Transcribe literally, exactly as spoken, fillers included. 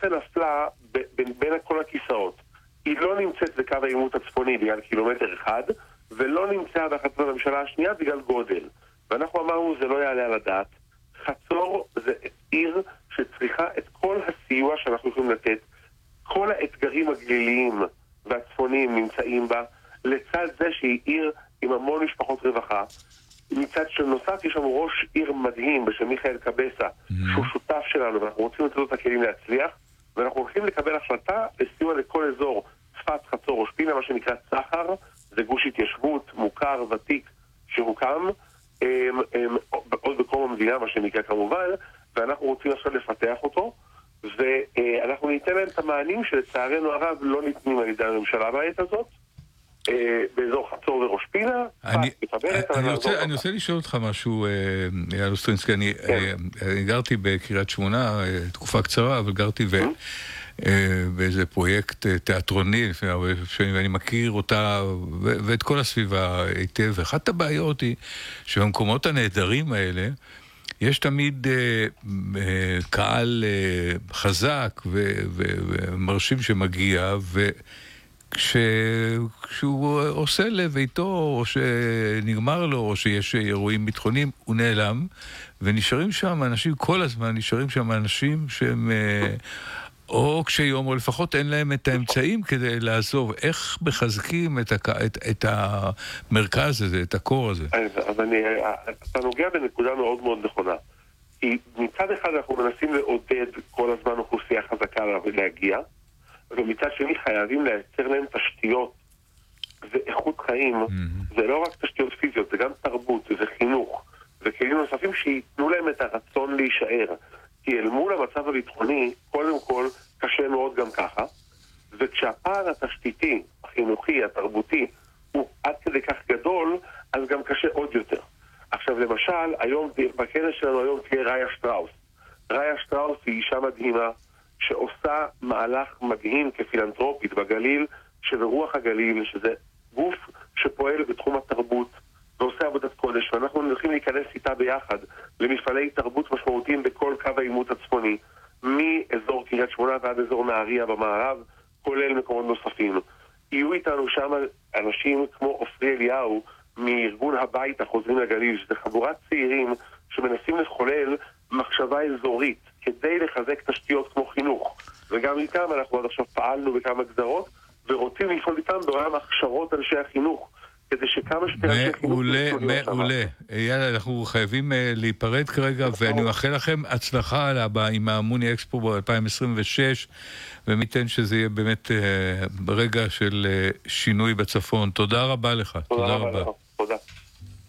למעשה נפלה ב- בין, בין כל הכיסאות. היא לא נמצאת בקו העימות הצפוני בגלל קילומטר אחד, ולא נמצאה בהחלטת הממשלה השנייה בגלל גודל. ואנחנו אמרנו, זה לא יעלה על הדעת. חצור זה עיר שצריכה את כל הסיוע שאנחנו יכולים לתת. כל האתגרים הגליליים והצפוניים נמצאים בה, לצד זה שהיא עיר עם המון משפחות רווחה. מצד שנוסף יש לנו ראש עיר מדהים בשם מיכאל קבסה, mm-hmm. שהוא שותף שלנו, ואנחנו רוצים לתת לו את הכלים להצליח, ואנחנו הולכים לקבל החלטה לסיוע לכל אזור צפת, חצור, ראש פינה, מה שנקרא צחר, זה גוש התיישבות מוכר, ותיק, שהוקם הם, הם, עוד בקום המדינה, מה שנקרא כמובן, ואנחנו רוצים עכשיו לפתח אותו, ואנחנו ניתן להם את המענים שלצערנו הרב לא ניתנים על ידי הממשלה בעת הזאת, באזור חצור וראש פינה. אני רוצה לשאול אותך משהו, אייל אוסטרינסקי. אני גרתי בקריית שמונה תקופה קצרה, אבל גרתי באיזה פרויקט תיאטרוני לפני הרבה שנים, ואני מכיר אותה ואת כל הסביבה היטב, ואחת הבעיות היא שבמקומות הנהדרים האלה יש תמיד קהל חזק ומרשים שמגיע, ו כשהוא עושה לביתו, או שנגמר לו, או שיש אירועים ביטחוניים, הוא נעלם, ונשארים שם אנשים, כל הזמן נשארים שם אנשים שהם או קשי יום, או לפחות אין להם את האמצעים כדי לעזוב. איך מחזקים את, הק... את, את המרכז הזה, את הקור הזה? אז אני, אתה נוגע בנקודה מאוד מאוד נכונה. כי מצד אחד אנחנו מנסים לעודד כל הזמן אוכלוסייה חזקה להגיע, ומצד שני חייבים לייצר להם תשתיות ואיכות חיים. Mm-hmm. זה לא רק תשתיות פיזיות, זה גם תרבות וחינוך וכלים נוספים שיתנו להם את הרצון להישאר. כי אל מול המצב הביטחוני, קודם כל קשה מאוד גם ככה, וכשהפער התשתיתי, החינוכי, התרבותי, הוא עד כדי כך גדול, אז גם קשה עוד יותר. עכשיו למשל, היום, בכנס שלנו היום תהיה ראיה שטראוס. ראיה שטראוס היא אישה מדהימה, שעושה מהלך מדהים כפילנטרופית בגליל, שברוח הגליל, שזה גוף שפועל בתחום התרבות, ועושה עבודת קודש, ואנחנו הולכים להיכנס איתה ביחד למפעלי תרבות משמעותיים בכל קו העימות הצפוני, מאזור קריית שמונה ועד אזור נהריה במערב, כולל מקומות נוספים. יהיו איתנו שם אנשים כמו אופרי אליהו, מארגון הבית החוזרים לגליל, שזה חבורת צעירים שמנסים לחולל מחשבה אזורית, כדי לחזק תשתיות כמו חינוך. וגם איתם אנחנו עד עכשיו פעלנו בכמה גזרות, ורוצים לפעול איתם בעולם הכשרות אנשי החינוך, כדי שכמה שתי אנשי חינוך... מעולה, מעולה. יאללה, אנחנו חייבים להיפרד כרגע, ואני מאחל לכם הצלחה עם האמוני אקספו ב-אלפיים עשרים ושש, ומיתן שזה יהיה באמת ברגע של שינוי בצפון. תודה רבה לך. תודה רבה.